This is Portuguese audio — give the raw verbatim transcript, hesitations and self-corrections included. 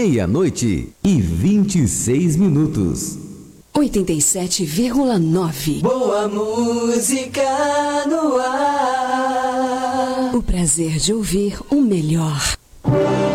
Meia-noite e vinte e seis minutos. oitenta e sete vírgula nove. Boa música no ar. O prazer de ouvir o melhor.